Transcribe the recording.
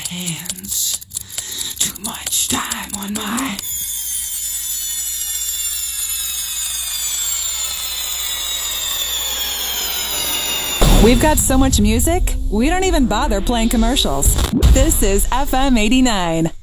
hands. Too much time on my... We've got so much music, we don't even bother playing commercials. This is FM 89.